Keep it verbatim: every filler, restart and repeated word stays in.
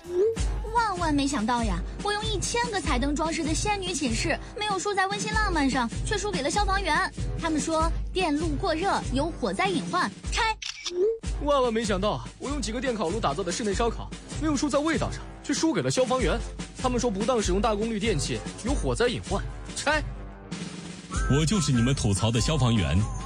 万万没想到呀！我用一千个彩灯装饰的仙女寝室，没有输在温馨浪漫上，却输给了消防员。他们说电路过热有火灾隐患，拆。 万万没想到，我用几个电烤炉打造的室内烧烤，没有输在味道上，却输给了消防员。他们说不当使用大功率电器有火灾隐患，拆。 我就是你们吐槽的消防员，